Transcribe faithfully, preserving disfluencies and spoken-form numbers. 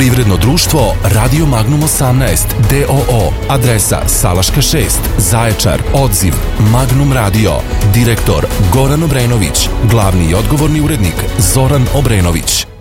Privredno društvo Radio Magnum osamnaest D O O, adresa Salaška šest, Zaječar, odziv Magnum Radio, direktor Goran Obrenović, glavni i odgovorni urednik Zoran Obrenović.